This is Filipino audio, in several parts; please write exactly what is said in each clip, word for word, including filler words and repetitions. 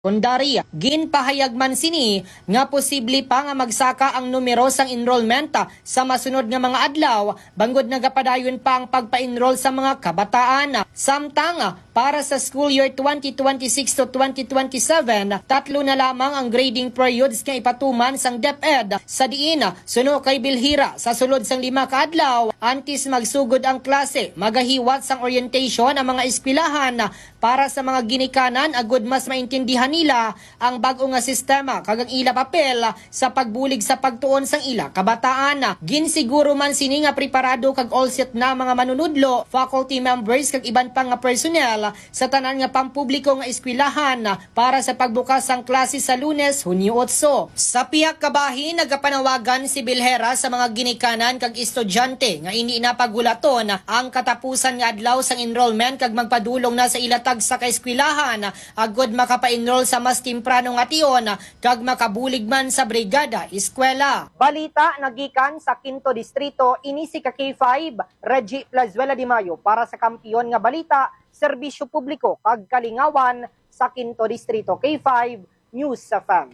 Kundari, ginpahayag man sini nga posible pa nga magsaka ang numero sang enrollment sa masunod nga mga adlaw bangod nagapadayon pa ang pagpa-enroll sa mga kabataan. Samtang para sa school year twenty twenty-six to twenty twenty-seven, tatlo na lamang ang grading periods nga ipatuman sang DepEd. Sa diin, suno kay Bilhira sa sulod sang lima ka adlaw, antes magsugod ang klase, magahiwat sang orientation ang mga eskwelahan para sa mga ginikanan agud mas maintindihan nila ang bag-o nga sistema kag ang ila papel sa pagbulig sa pagtuon sang ila kabataan. Ginsiguro man sini nga preparado kag all set na mga manunudlo, faculty members kag iban pang nga personnel sa tanan nga pampubliko nga eskwelahan para sa pagbukas sang klase sa Lunes, Hunyo eight. Sa pihak kabahin, nagapanawagan si Bilhera sa mga ginikanan kag estudyante nga hindi na pagulaton ang katapusan nga adlaw sang enrollment kag magpadulong na sa ilatag sa kaeskwelahan agud makapa-enroll sa mas temprano nga tion kag makabulig man sa brigada eskwela. Balita nagikan sa Quinto Distrito, ini si ka K five Reggie Plazuela de Mayo para sa kampiyon nga balita, serbisyo publiko kag kalingawan sa Quinto Distrito. K five News F M.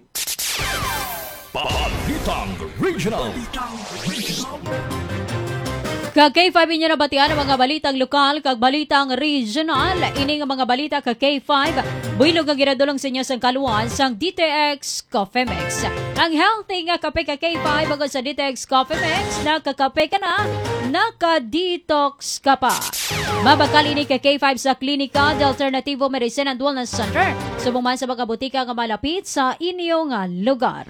Balitang Regional. Kag K five inyo nabatian ang mga balitang lokal kag balitang regional. Ini nga mga balita kag K five builog nga ginadulong sa inyo sang kaluan sang D T X Coffee Mix. Ang healthy nga kape kag K five agad sa D T X Coffee Mix, nakakape ka na, naka-detox ka pa. Mabakal ini kag K five sa Klinika de Alternativo Medicine and Wellness Center. Subong man sa mga butika nga malapit sa inyo nga lugar.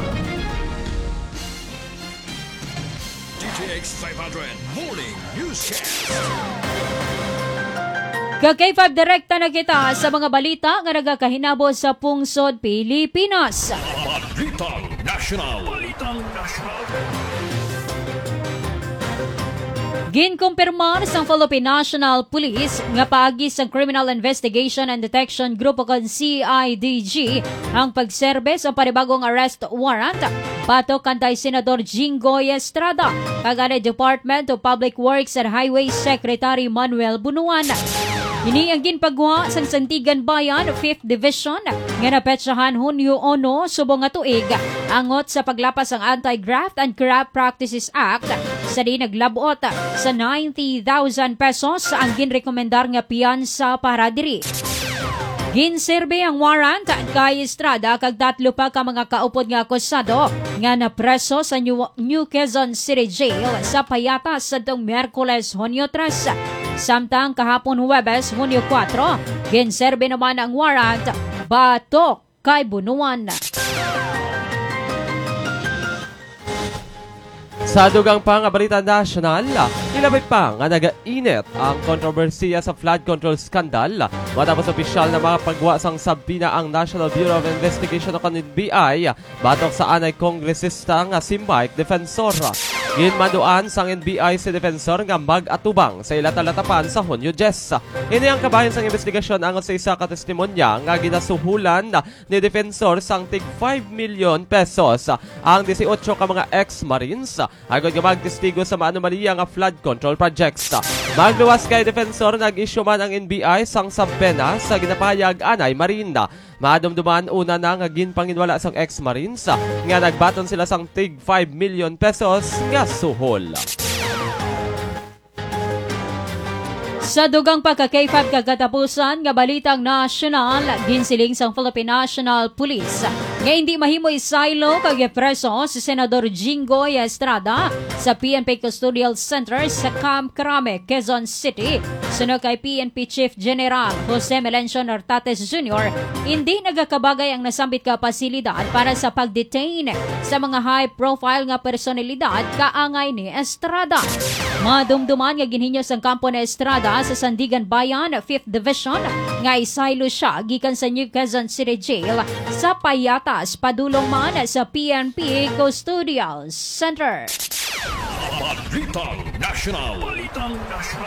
D T X five hundred Morning Newscast. Kag K five direkta na kita sa mga balita nga nagakahinabo sa pungsod Pilipinas. Balitang National. Balitang National. Ginkumpirmar sang Philippine National Police nga paagi sa Criminal Investigation and Detection Group o C I D G ang pagserbe sa panibagong arrest warrant batok kantay Senador Jinggoy Estrada kag Department of Public Works and Highway Secretary Manuel Bunuan. Ini ang ginpagwa sang Santigan Bayan fifth Division nga napetsahan Hunyo one subong nga tuig angot sa paglapas ang Anti-Graft and Corrupt Practices Act sa di naglabot sa ninety thousand pesos ang ginrekomendar nga piyansa para diri. Ginserbe ang warrant kay Estrada kag tatlo pa ka mga kaupod nga akusado nga napreso sa New, New Quezon City Jail sa payatas sa dong Miyerkules Hunyo three. Samtang kahapon Huwebes Hunyo four, ginserbe naman ang warrant batok kay Bunuan. Sa dugang pang balita national, ilabay pa nga nag-init ang kontrobersiya sa flood control scandal matapos opisyal na mga pagwa sang sabina ang National Bureau of Investigation o N B I batok sa anay kongresista nga si Mike Defensor. Ginmaduan sang N B I si Defensor nga mag-atubang sa ilatalatapan sa Hunyo ten. Ini ang kabahin sang investigasyon angon sa isa ka testimonya nga ginasuhulan ni Defensor sang tig five million pesos ang eighteen ka mga ex-marines agad nga magtestigo sa maanomaliya nga flood control projects. Magluwas kay Defensor, nag-issue man ang N B I sang sampena sa ginapahayag anay Marina. Maadumduman una na nga ginpanginwala sang ex-marines nga nagbaton sila sang tig five million pesos nga suhol. Sa dugang pagka K five kagatapusan nga balitang national, ginsiling sang Philippine National Police nga hindi mahimoy silo kag preso si Senador Jinggoy Estrada sa P N P Custodial Center sa Camp Crame, Quezon City. Sunod kay P N P Chief General Jose Melencio Nartates Junior, hindi nagakabagay ang nasambit ka pasilidad para sa pag-detain sa mga high-profile nga personalidad kaangay ni Estrada. Madumduman nga ginhinyo sang kampo ni Estrada sa Sandigan Bayan fifth Division nga isaylo siya gikan sa New Quezon City Jail sa payatas padulong man sa P N P Custodial Center. Balitang National. Balitang National.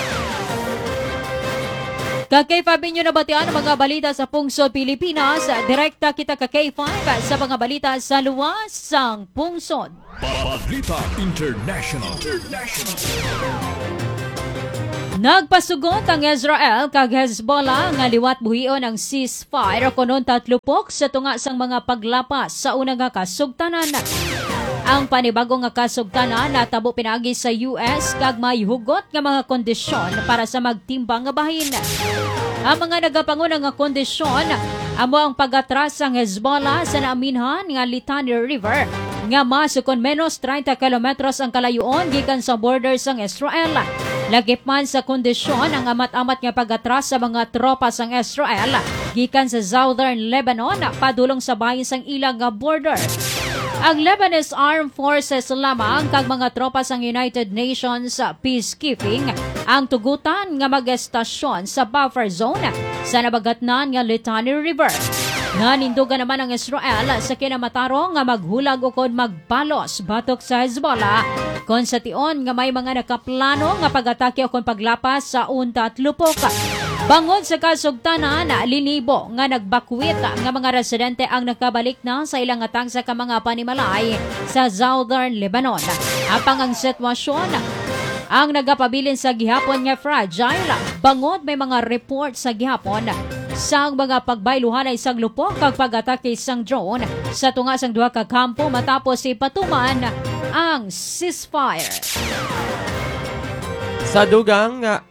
Ka K five inyo nabatian ang mga balita sa pungsod Pilipinas. Direkta kita ka K five sa mga balita sa luwas sang pungsod. Balita International. International. Nagpasugot ang Israel kag Hezbollah nga liwat buhion ang ceasefire kunon tatlupok sa tunga sang mga paglapas sa una nga kasugtanan. Ang panibago nga kasugtanan natabo pinagi sa U S kag may hugot nga mga kondisyon para sa magtimbang nga bahin. Ang mga nagapanguna nga kondisyon amo ang pag-atras sang Hezbollah sa naaminhan nga Litani River nga masukon menos thirty kilometros ang kalayuon gikan sa border sang Israel. Lagip man sa kondisyon ang amat-amat nga pag-atras sa mga tropa sang Israel gikan sa southern Lebanon padulong sa bahin sang ilang nga border. Ang Lebanese Armed Forces lamang kag mga tropa sang United Nations peacekeeping ang tugutan nga mag-estasyon sa buffer zone sa nabagatnan nga Litani River. Nanindugan naman ang Israel sa kinamatarong nga maghulag ukod magbalos batok sa Hezbollah kon sa tion nga may mga nakaplano nga pag-atake o kon paglapas sa unta at lupok. Bangod sa kasugtanan, linibo nga nagbakwit nga mga residente ang nakabalik na sa ilang atang sa mga panimalay sa southern Lebanon. Apang ang sitwasyon ang nagapabilin sa gihapon nga fragile, bangod may mga report sa gihapon sang mga pagbayluhan ay isang lupok kag pag-atake sang drone sa tunga sang duha ka kampo matapos ipatuman ang ceasefire. Sa dugang nga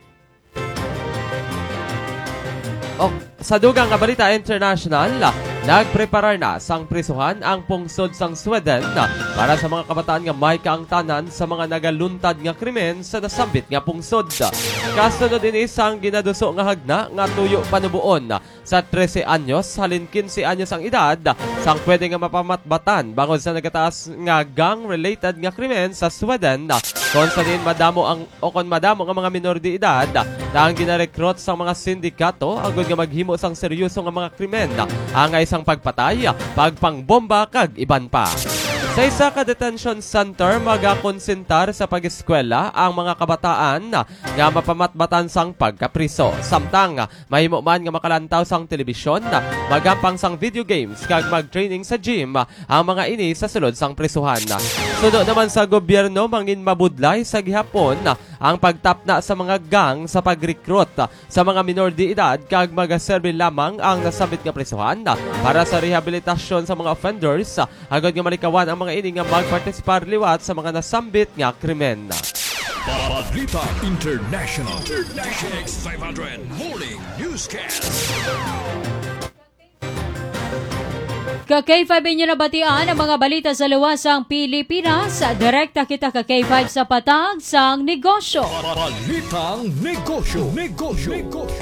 oh, sa dugang nga balita international, nagpreparar na sang prisuhan ang pungsod sang Sweden para sa mga kabataan nga may kaangtanan sa mga nagaluntad nga krimen sa nasambit nga pungsod. Kasunod din isang ginaduso nga hagna nga tuyo panubuon sa thirteen anyos halin fifteen anyos ang edad sang pwede nga mapamatbatan bangod sa nagataas nga gang-related nga krimen sa Sweden. Kung sa din madamo ang o kon madamo nga mga minor de edad na ang ginarekrut sa mga sindikato agud nga maghimo sang seryoso nga mga krimen ang isang pagpatay, pagpangbomba kag iban pa. Sa isa ka detention center magakonsentar sa pag-eskwela ang mga kabataan nga mapamatbatan sang pagkapriso. Samtang mahimo man nga makalantaw sang telebisyon, magampang sang video games kag mag-training sa gym ang mga ini sa sulod sang prisuhan. Suno naman sa gobyerno mangin mabudlay sa gihapon ang pagtapna sa mga gang sa pag-recruit sa mga minor de edad kag magaserbi lamang ang nasabit nga prisuhan para sa rehabilitasyon sa mga offenders agad nga malikawan ang mga ini nga magpartisipar liwat sa mga nasambit nga krimen. Balita International. G X five hundred Morning Newscast. Ka K five inyo nabatian ang mga balita sa luwasang Pilipinas. Direkta kita ka K five sa patag sang negosyo. Balitang Negosyo. Negosyo. Negosyo.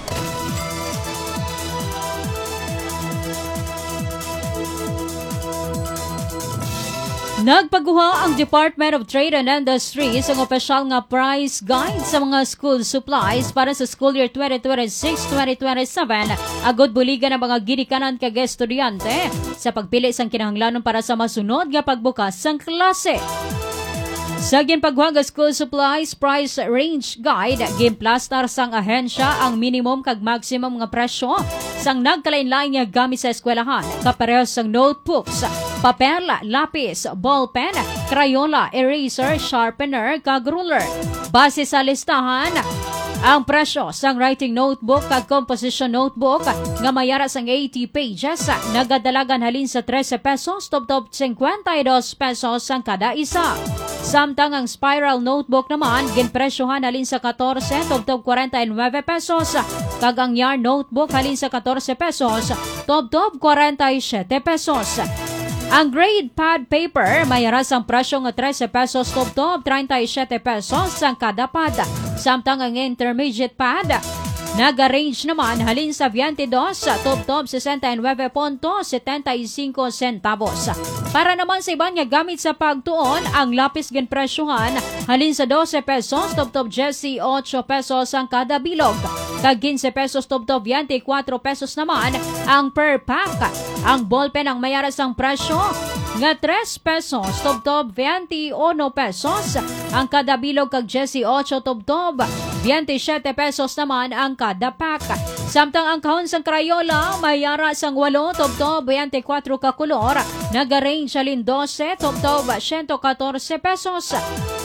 Nagpaguha ang Department of Trade and Industry sa opisyal nga price guide sa mga school supplies para sa school year twenty twenty-six twenty twenty-seven. Agod buligan ang mga ginikanan kag estudyante sa pagpili sang kinahanglanon para sa masunod nga pagbukas sang klase. Sa ginpaghuha nga school supplies price range guide, ginplastar sang ahensya ang minimum kag maximum nga presyo sang nagkalain-lain nga gamit sa eskwelahan, kaparehas sang notebooks, papel, lapis, ballpen, crayola, eraser, sharpener, kag ruler. Base sa listahan, ang presyo sang writing notebook kag composition notebook nga mayara sang eighty pages nagadalagan halin sa thirteen pesos tubtob fifty-two pesos ang kada isa. Samtang ang spiral notebook naman ginpresyohan halin sa fourteen tubtob forty-nine pesos kag ang yarn notebook halin sa fourteen pesos tubtob forty-seven pesos. Ang grade pad paper mayaras ang presyo nga thirteen pesos tubtob thirty-seven pesos ang kada pad. Samtang ang intermediate pad naga-range naman halin sa twenty-two tubtob sixty-nine punto setenta-y-cinco centavos. Para naman sa iban nga gamit sa pagtuon, ang lapis ginpresyohan halin sa twelve pesos tubtob eighteen pesos ang kada bilog. Kag fifteen pesos tubtob twenty-four pesos naman ang per pack. Ang ballpen ang mayaras ang presyo nga three pesos tubtob twenty-one pesos ang kada bilog kag eighteen tubtob twenty-seven pesos naman ang kada pack. Samtang ang kahon sang crayola mayara sang eight tubtob twenty-four ka kolor, naga-range halin twelve tubtob one hundred fourteen pesos.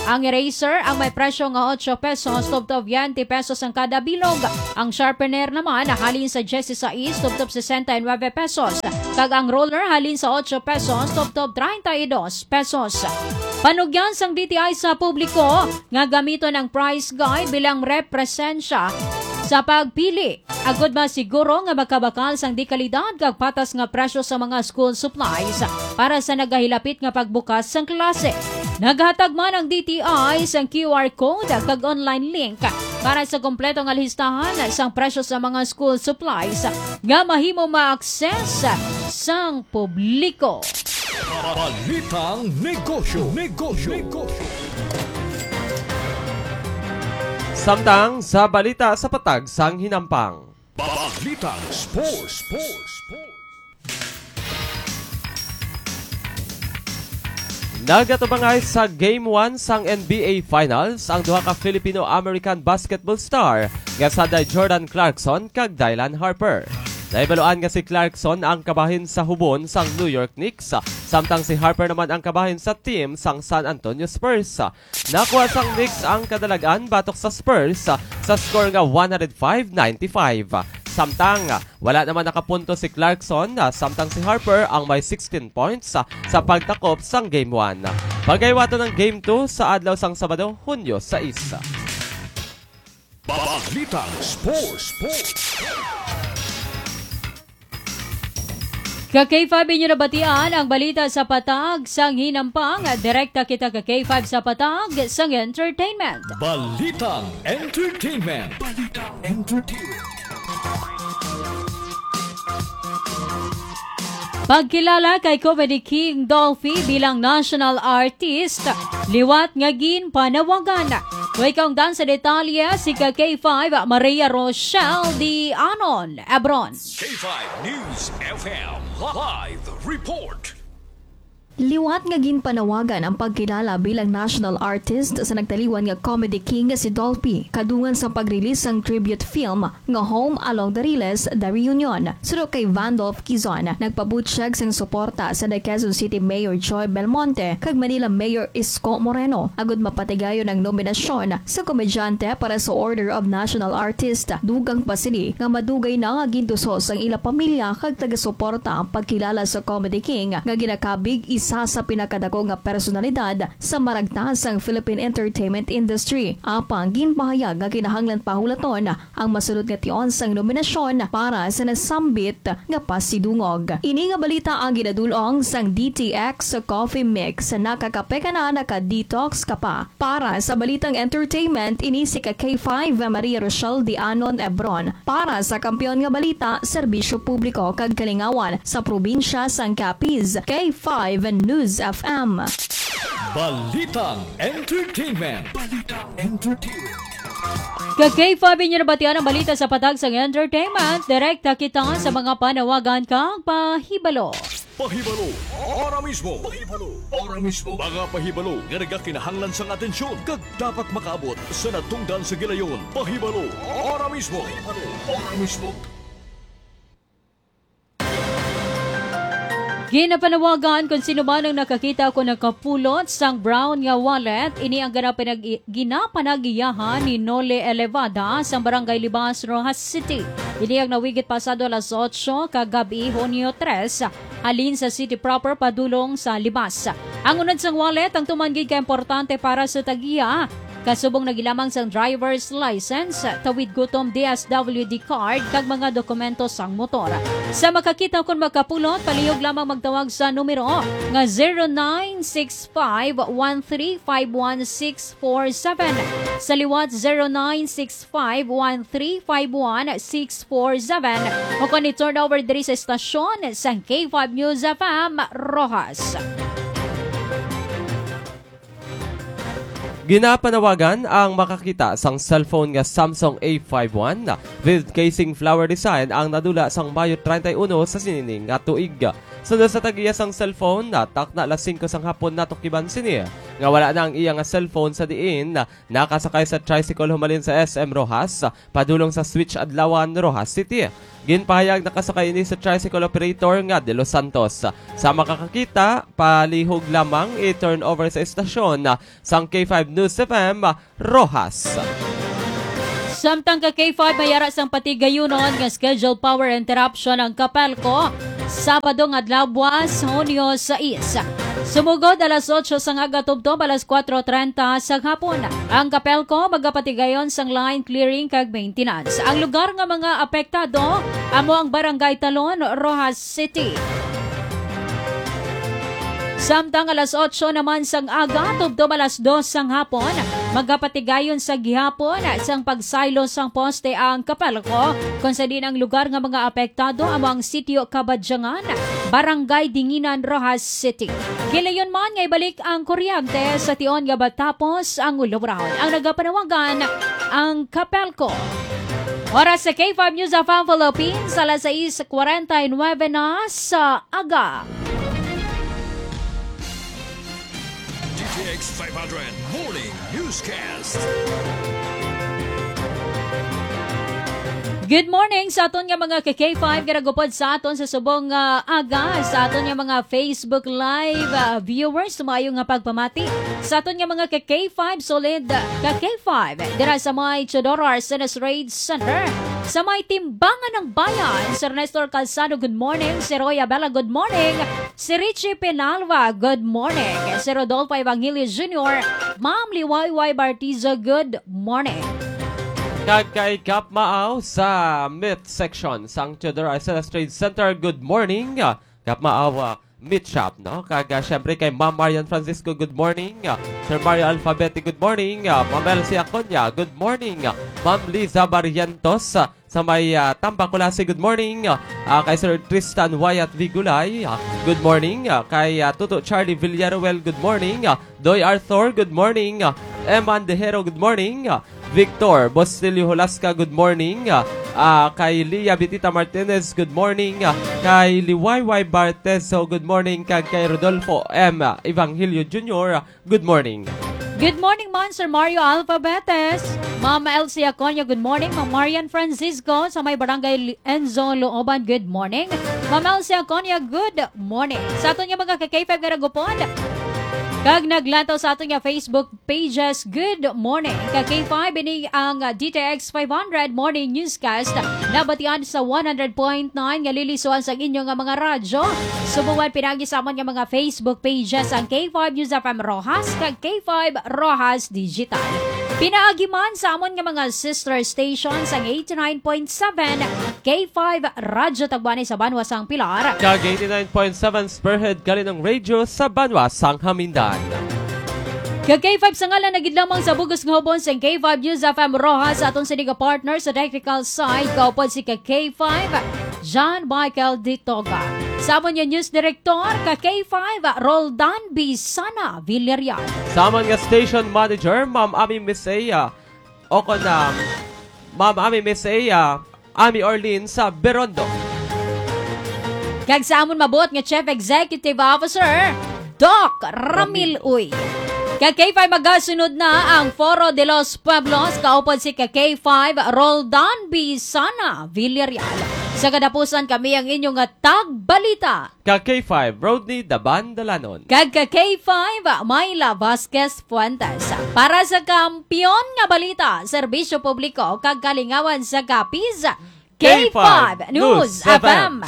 Ang eraser ang may presyo nga eight pesos, tubtob twenty pesos ang kada bilog. Ang sharpener naman halin sa sixteen, tubtob sixty-nine pesos. Kag ang roller halin sa eight pesos, tubtob thirty-two pesos. Panugyan sang D T I sa publiko nga gamiton ang price guide bilang represensya sa pagpili. Agod ba siguro nga makabakal sang di kalidad kag patas nga presyo sa mga school supplies para sa nagahilapit nga pagbukas sang klase. Naghatag man ang D T I sang Q R code kag online link para sa kompleto nga listahan sang presyo sa mga school supplies nga mahimo ma-access sang publiko. Balitang Negosyo. Negosyo. Negosyo. Samtang sa balita sa patag sang hinampang. Balitang Sports. Sports. Sports. Nagatubangay sa Game one sang N B A Finals ang duha ka Filipino-American basketball star nga saday Jordan Clarkson kag Dylan Harper. Naibaluan nga si Clarkson ang kabahin sa hubon sang New York Knicks, samtang si Harper naman ang kabahin sa team sang San Antonio Spurs. Nakuha sang Knicks ang kadalagan batok sa Spurs sa score nga one oh five ninety-five. Samtang wala naman nakapunto si Clarkson, samtang si Harper ang may sixteen points sa pagtakop sang Game one. Pagaywato ng Game two sa adlaw sang Sabado, Hunyo six. Balitang Sports. Sports. Ka K five inyo nabatian ang balita sa patag sang hinampang. Direkta kita ka K five sa patag sang entertainment. Balitang Entertainment. Balitang Entertainment. Pagkilala kay Comedy King Dolphy bilang national artist, liwat nga gin panawagan. Huwag kang dan sa detalye si ka K five Maria Rochelle Di Anon Ebron. K five News F M Live Report. Liwat nga ginpanawagan ang pagkilala bilang national artist sa nagtaliwan nga comedy king si Dolphy kadungan sa pag-release ng tribute film nga Home Along the Riles, The Reunion. Suro kay Vandolph Quizon, nagpabutsyag sang suporta sa Quezon City Mayor Joy Belmonte kag Manila Mayor Isko Moreno agud mapatigayon ang nominasyon sa komedyante para sa Order of National Artist. Dugang pa sini nga madugay na nga gintusos ang ila pamilya kag taga-suporta ang pagkilala sa comedy king nga ginakabig isa sa pinakadako nga personalidad sa maragtas ang Philippine entertainment industry. Apang ginpahayag nga kinahanglan pahulaton ang masunod nga tion sang nominasyon para sa nasambit nga pasidungog. Ini nga balita ang ginadulong sang D T X Coffee Mix sa nakakape ka na naka-detox ka pa. Para sa balitang entertainment, ini si ka K five Maria Rochelle Di Anon Ebron para sa kampiyon nga balita, serbisyo publiko kag kalingawan sa probinsya sang Capiz. K five News F M. Balitang Entertainment. Balitang Entertainment. Ka K five inyo nabatian ang balita sa patag sang entertainment. Direkta kita sa mga panawagan kang pahibalo. Pahibalo, ora mismo. Pahibalo, ora mismo. Mga pahibalo, nga nagakinahanglan sang atensyon kag dapat makaabot sa natungdan sa gilayon. Pahibalo, ora mismo. Pahibalo, ora mismo. Ginapanawagan kung sino man ang nakakita ko nakapulot sang brown nga wallet. Ini ang ganapanag ginapanagiyahan ni Nole Elevada sa Barangay Libas, Rojas City. Ini ang nawigit pasado alas eight kagabi, Hunyo three, halin sa city proper padulong sa Libas. Ang unod sang wallet ang tumanggid ka importante para sa tagiya. Kasubong nagilamang sang driver's license, tawid gutom D S W D card, kag mga dokumento sang motor. Sa makakita kung makapulot, palihog lamang magtawag sa numero nga zero nine six five one three five one six four seven. Sa liwat zero nine six five one three five one six four seven. O kung i-turn over diri sa estasyon sang K five News F M Rojas. Ginapanawagan ang makakita sang cellphone nga Samsung A fifty-one with casing flower design ang nadula sang Mayo thirty-one sa sinining nga tuig. Sunod sa tagiya sang cellphone, natak na alas five sang hapon natok kiban sini. nga wala na ang iyang cellphone sa diin nakasakay sa tricycle humalin sa S M Rojas padulong sa Switch Adlawan, Rojas City. Ginpahayag nakasakay ini sa tricycle operator nga De Los Santos. Sa makakakita, palihog lamang i-turn over sa estasyon sang K five News F M Rojas. Samtang ka K five mayara sang patigayunon nga scheduled power interruption ang Kapelco Sabado nga adlaw buwas Hunyo sais. Sumugod alas otso sang aga tubtob alas kwatro trenta sa hapon. Ang Kapelco magapatigayon sang line clearing kag maintenance. Ang lugar nga mga apektado amo ang Barangay Talon, Rojas City. Samtang alas otso naman sang aga, tubtob alas dos sang hapon, magapatigayon sa gihapon sang pagsaylo sang poste ang Kapelco, kung sa din ang lugar nga mga apektado among sitio Kabadyangan, Barangay Dinginan, Rojas City. Gilayon man nga ibalik ang kuryente sa tion nga batapos ang ulubrawon. Ang nagapanawagan ang Kapelco. Oras sa K five News of ang Philippines, alas sais forty-nine na sa aga. D T X five hundred Morning Newscast. Good morning sa aton nga mga K five garagupod sa aton sa subong uh, aga sa aton nga mga Facebook Live uh, viewers sumayo nga pagpamati sa aton nga mga K five solid uh, K five dira sa may Chodoro Arsenis Trade Center sa may Timbangan ng Bayan. Sir Nestor Calzado, good morning. Si Roy Abela, good morning. Si Richie Penalva, good morning. Si Rodolfo Evangelio Junior, Ma'am Liwayway Bartizo, good morning. Kagkay Kap Maaw sa Meat Section sang Chodoro Arsenis Trade Center. Good morning. Kap Maaw uh, Meat Shop, no? Kaga syempre kay Ma'am Marian Francisco, good morning. Sir Mario Alfabeti, good morning. Ma'am Elsie Aconya, good morning. Ma'am Liza Barrientos uh, sa may uh, Tambakulasi, good morning. Uh, kay Sir Tristan Wyatt Vigulay, uh, good morning. Uh, kay uh, Tuto Charlie Villaruel, good morning. Uh, Doy Arthur, good morning. Uh, Eman Dejero, good morning. Uh, Victor Bostilio Holaska, good morning. Uh, uh, kay Lia Bitita Martinez, good morning. Uh, kay Liwayway Bartezo, good morning. Kag kay Rodolfo M. Evangelio Junior, uh, good morning. Good morning, man, Sir Mario Alfabetes. Ma'am Elsie Aconya, good morning. Ma'am Marian Francisco sa may Barangay Enzo Looban, good morning. Ma'am Elsie Aconya, good morning. Sa ato nga mga K five garagupon, kag naglantaw sa ato nga Facebook pages, good morning. Kag K five, ini ang D T X five hundred Morning Newscast nabatian sa one hundred point nine nga lilisuan sa inyo nga mga radyo. Subukan pinagi sa amon nga mga Facebook pages ang K five News F M Rojas kag K five Rojas Digital. Pinaagi man sa amon nga mga sister stations ang eighty-nine point seven K five Radyo Tagbanay sa Banwasang Pilar. Kag eighty-nine point seven Spearhead Kalinong Radio sa Banwasang Hamindan. Kag K five sa ngalan nagid lamang sa bugos nga hubon sa K five News F M Rojas sa aton siniga partner sa technical side kaupod si K five John Michael Ditoga. Samon niya News Director ka K five Roldan Bisana Villarreal. Samon nga Station Manager Ma'am Ami Misaya o na Ma'am Ami Misaya Ami Orlin sa Berondo. Kag sa amon mabuot nga Chief Executive Officer Doc Ramil Uy. Kag K five magasunod na ang Foro de los Pueblos kaupod si K five Roldan Bisana Villarreal. Sa kadapusan kami ang inyong tagbalita. Kag K five Rodney Daban Dalanon. Kag K five Mayla Vasquez Fuentes. Para sa kampiyon nga balita, serbisyo publiko kag kalingawan sa kapis, K five News F M.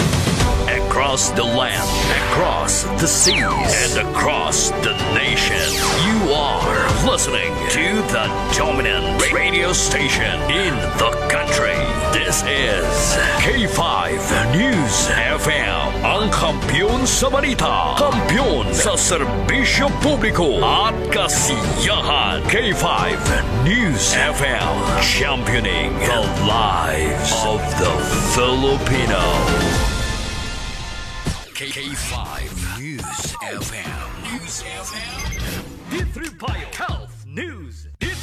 Across the land, across the seas, and across the nation, you are listening to the dominant radio station in the country. This is K five News F M. Ang kampiyon sa balita, kampiyon sa serbisyo publiko at kasiyahan. K five News F M, championing the lives of the Filipino. K five News F M. News F M. D three Bio Health News. D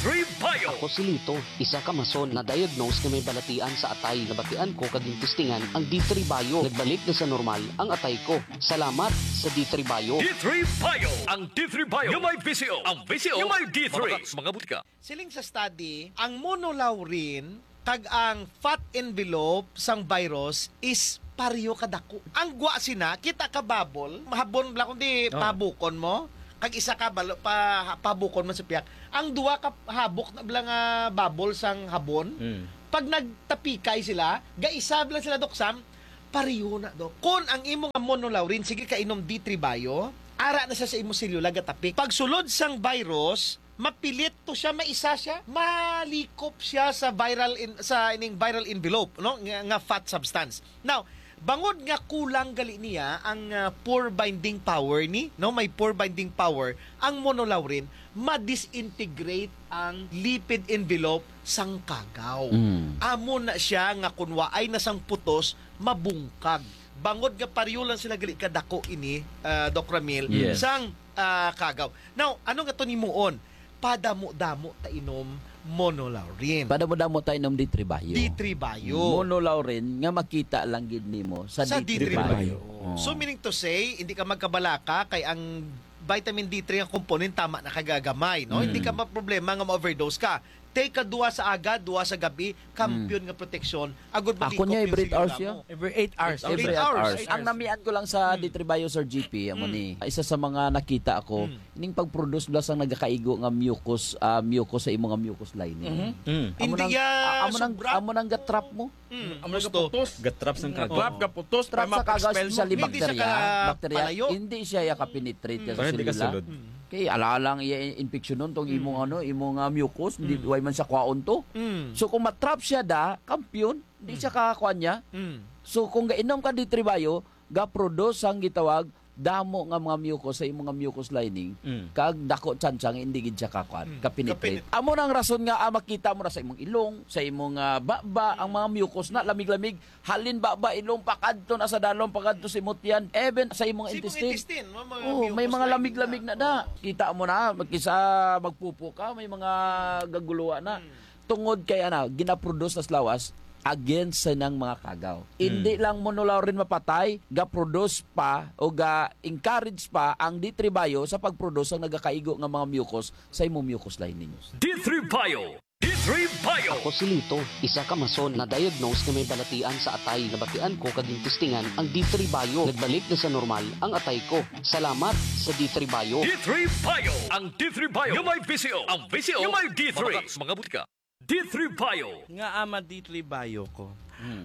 three Bio. Ako si Lito, isa ka mason na diagnose na may balatian sa atay. Nabatian ko kaging testingan ang D three Bio. Nagbalik na sa normal ang atay ko. Salamat sa D three Bio. D three Bio. Ang D three Bio. Yung may V C O. Ang V C O. Yung may D three. Mga butika. Siling sa study, ang monolaurin kag ang fat envelope sang virus is pariyo kadako. Ang gwa sina, kita ka babol, mahabon bla kundi pabukon mo, kag isa ka balo, pa, pabukon mo sa piyak. Ang duwa ka habok na bla nga babol sang habon, pag nagtapikay sila, gaisa bla sila doksam, pariyo na do. Kung ang imong monolaurin, sige ka inom D three Bio, ara na siya sa imong selula gatapik. Pag sulod sang virus, mapilit to siya, maisa siya, malikop siya sa viral in, sa ining viral envelope, no? Nga, nga fat substance. Now, bangod nga kulang gali niya ang uh, poor binding power ni, no? May poor binding power ang monolaurin, ma-disintegrate ang lipid envelope sang kagaw. Mm. Amo na siya nga kunwa ay nasang putos, mabungkag. Bangod nga pariyo lang sila gali kadako ini, uh, Doc Ramil, Yes. sang uh, kagaw. Now, ano nga to ni muon? Padamo-damo ta inom monolaurin. Padamo-damo tayo ng D three Bio. D three Bio. Monolaurin nga makita lang gid nimo sa, Sa D D three three Bio. Bio. So meaning to say, hindi ka magkabalaka kay ang vitamin D three ang component tama na kagagamay, no? Mm. Hindi ka ma-problema nga ma-overdose ka. Take ka duwa sa aga, duwa sa gabi, kampiyon nga proteksyon. Agud Ako niya every eight hours ya. Every eight hours. Every Eight eight hours, hours. eight Ang hours. namian ko lang sa D three Bio Sir G P, amo ni. Isa sa mga nakita ako, ning pag-produce blas ang nagakaigo nga mucus, ah, mucus sa imo nga mucus lining. Amo Hindi nang ya amo nang sobra. amo nang gatrap mo. Mm, Ang gusto. gaputos. Gatraps ng kagaw. Trap, gaputos. Trap sa kagaw especially Hindi siya bacteria. ka- Bacteria. palayo. Hindi siya ya ka-penetrate ya sa Parang hindi ka selula. sulod. Kay alalang iya infection nun tong imong ano, imong uh, mucus, hindi way man siya kwaon to. Mm. So kung matrap siya da, kampiyon, hindi siya kakakuan niya. Mm. So kung gainom ka D three Bio, ga-produce ang gitawag damo nga mga mucus sa imong nga mucus lining, Mm. kag dako tsansang hindi gid siya kakuan, Mm. kapenetrate. Kapin- Amo nang rason nga ah, makita mo na sa imong ilong, sa imong ah, baba, ang mga mucus na lamig-lamig, halin baba ilong pakadto na sa dalong pakadto sa imong tiyan, even sa imong Sipong intestine. intestine, mga- mga Oh, may mucus mga lining lamig-lamig na da. Kita mo na, magkisa magpupo ka, may mga gaguluwa na. Tungod kay ana, ginaproduce na lawas against sa nang mga kagaw. Hindi lang monolaurin mapatay, ga-produce pa o ga-encourage pa ang D three Bio sa pag-produce ang nagakaigo nga mga mucus sa imong mucus lining. D three Bio. D three Bio. Ako si Lito, isa ka mason na diagnose na may balatian sa atay. Nabatian ko kaging testingan ang D three Bio. Nagbalik na sa normal ang atay ko. Salamat sa D three Bio. D three Bio. Ang D three Bio. Yung may V C O. Ang V C O. Yung may D three. Mga butika. D three Bio. Nga ama D three Bio ko. Hmm.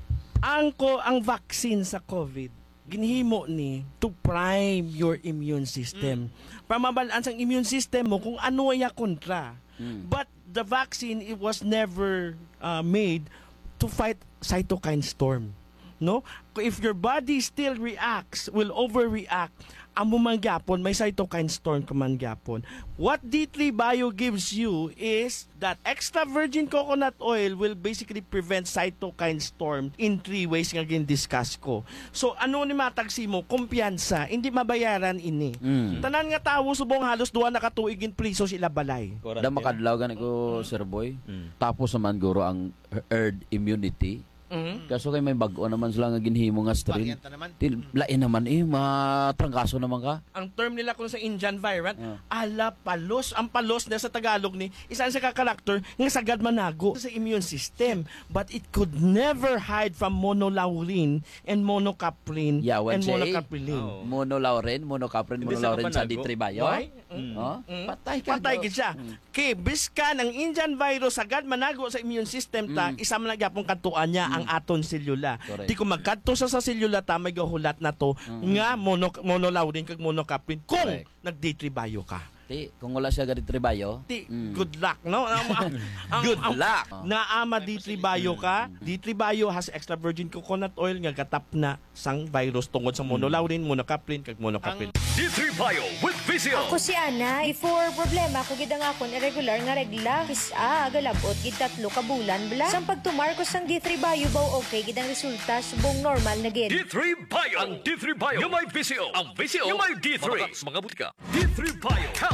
Ang ko ang vaccine sa COVID ginhimo ni to prime your immune system. Para mabalaan sang immune system mo kung ano ay kontra. Mm. But the vaccine it was never uh, made to fight cytokine storm. No? If your body still reacts, will overreact, amo man gyapon may cytokine storm ka man gyapon. What D three Bio gives you is that extra virgin coconut oil will basically prevent cytokine storm in three ways nga gin-discuss ko. So ano ni matagsi mo? Kumpiyansa, hindi mabayaran ini. Mm. Tanan nga tawo subong halos duha na katuig in priso sila balay. Da makadlaw gani ko Sir Boy. Tapos naman guro ang herd immunity. Mhm. Kaso kay may bago naman sila nga ginhimo nga strain. Variant na naman. Til lain naman eh matrangkaso naman ka. Ang term nila kung sa Indian variant, Ah. ala palos. Ang palos na sa Tagalog ni, isang sa kakarakter nga sagad manago sa immune system. But it could never hide from monolaurin and monocaprin Yawan and siya eh. monocaprilin. Oh. Monolaurin, monocaprin, Hindi siya monolaurin sa mapanago. D three Bio. Why? Oh? Mm. Patay ka. Patay daw. gid siya. Kay biska ng Indian virus sagad manago sa immune system ta, isa man na gyapon kadtuan niya ang aton selula. Correct. Di ko magkadto sa sa selula ta may gahulat na to nga mono monolaurin kag monocaprin kung Correct. nag D three Bio ka. Ti, kung wala siya D three Bio. Di, Mm. good luck, no? Ang- ang- ang- Good ang- luck. Naama D three Bio ka. D three Bio has extra virgin coconut oil nga katap na sang virus tungod sa monolaurin, monocaprin kag monocaprin. D three Bio with V C O. Ako si Ana, before problema ko gid ang akon irregular nga regla. Kisa agalabot gid tatlo ka bulan bla. Sang pagtumar ko sang D three Bio baw okay gid ang resulta subong normal na gid. D three Bio. Ang D three Bio. Yung may V C O. Ang V C O. Yung may D three. Mga butika. D three Bio. Health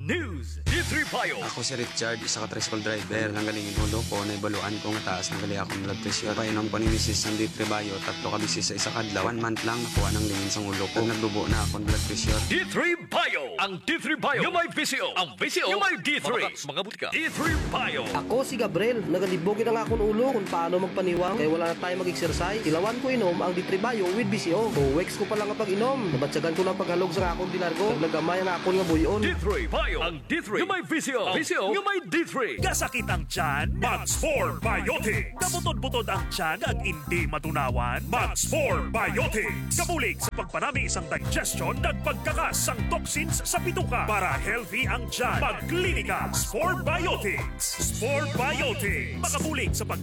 News. D three Bio. Ako si Richard, isa ka tricycle driver. Nanggalingin ulo ko, naibaluan ko nga taas ng gali akong blood pressure. Painom ko ni Missus ng D three Bio, tatlo ka bisis sa isa kadlaw. One month lang nakuha ng lingin sa ulo ko. Nagdubo na akong blood pressure. D three Bio. Ang D three Bio. Yung may V C O. Ang V C O. Yung may D three. Mga mga butika. D three Bio. Ako si Gabriel, nagalibogin ang akong ulo kung paano magpaniwang kaya wala na tayo mag-exercise. Ilawan ko inom ang D three Bio with V C O. Two weeks ko pa lang ang pag-inom. Nabatsagan ko ng paghalog sa akong dinargo. Naglagamay ang akong nga buyon. D three Bio. Ang D three. Yung may V C O. V C O. Yung may D three. Kasakit ang tiyan, Max four Biotics. Kabutod-butod ang tiyan ag hindi matunawan, Max four Biotics. Kabulig sa pagpanami isang digestion at pagkakas ang toxins sa bituka para healthy ang tiyan. Pagklinika, Spore Biotics. Spore Biotics. Makabulig sa pag